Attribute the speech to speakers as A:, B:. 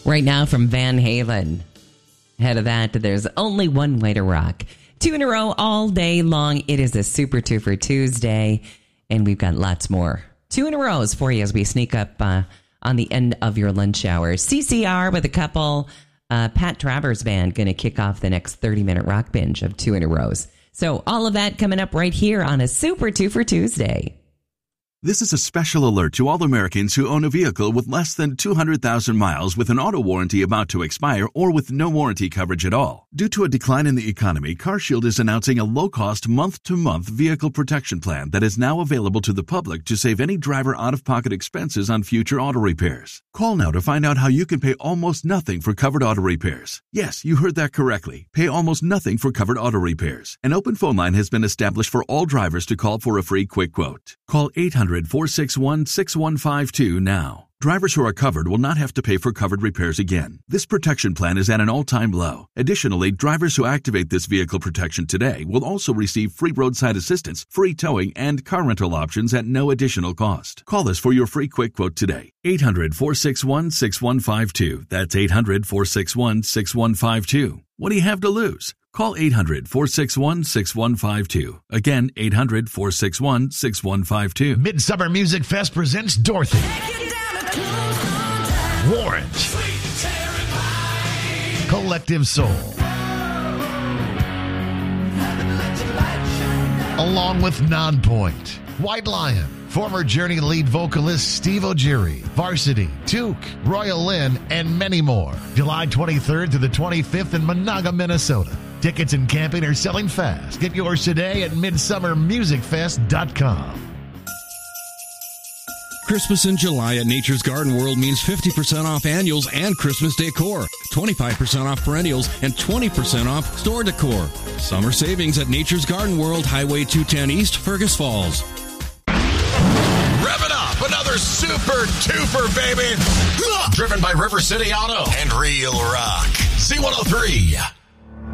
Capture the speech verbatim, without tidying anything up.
A: Right now from Van Halen. Ahead of that, there's Only One Way to Rock. Two in a row all day long. It is a Super Two for Tuesday, and we've got lots more. Two in a rows for you as we sneak up uh, on the end of your lunch hour. C C R with a couple. Uh, Pat Travers Band going to kick off the next thirty-minute rock binge of Two in a Rows. So all of that coming up right here on a Super Two for Tuesday.
B: This is a special alert to all Americans who own a vehicle with less than two hundred thousand miles with an auto warranty about to expire or with no warranty coverage at all. Due to a decline in the economy, CarShield is announcing a low-cost month-to-month vehicle protection plan that is now available to the public to save any driver out-of-pocket expenses on future auto repairs. Call now to find out how you can pay almost nothing for covered auto repairs. Yes, you heard that correctly. Pay almost nothing for covered auto repairs. An open phone line has been established for all drivers to call for a free quick quote. Call eight hundred, four six one, six one five two now. Drivers who are covered will not have to pay for covered repairs again. This protection plan is at an all-time low. Additionally, drivers who activate this vehicle protection today will also receive free roadside assistance, free towing, and car rental options at no additional cost. Call us for your free quick quote today. eight hundred, four six one, six one five two. That's eight hundred, four six one, six one five two. What do you have to lose? Call eight hundred, four six one, six one five two. Again, eight hundred, four six one, six one five two.
C: Midsummer Music Fest presents Dorothy, Warrant, Collective Soul, along with Nonpoint, White Lion, former Journey lead vocalist Steve O'Geary, Varsity, Took, Royal Lynn, and many more. July twenty-third to the twenty-fifth in Monaga, Minnesota. Tickets and camping are selling fast. Get yours today at midsummer music fest dot com.
D: Christmas in July at Nature's Garden World means fifty percent off annuals and Christmas decor, twenty-five percent off perennials, and twenty percent off store decor. Summer savings at Nature's Garden World, Highway two ten East, Fergus Falls.
C: Rev it up! Another super twofer, baby! Driven by River City Auto and Real Rock. C one oh three.